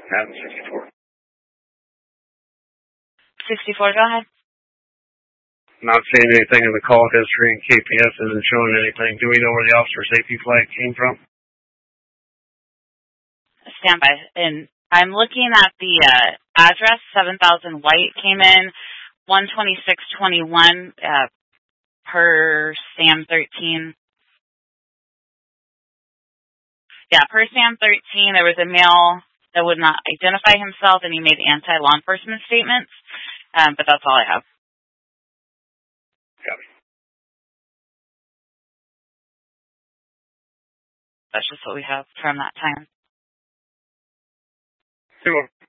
Adam 64. 64, go ahead. Not seeing anything in the call history, and KPS isn't showing anything. Do we know where the officer safety flag came from? Stand by. And I'm looking at the address. 7,000 White came in 12621 per SAM 13. Yeah, per SAM 13, there was a male that would not identify himself, and he made anti-law enforcement statements. But that's all I have. Got it. That's just what we have from that time. Sure.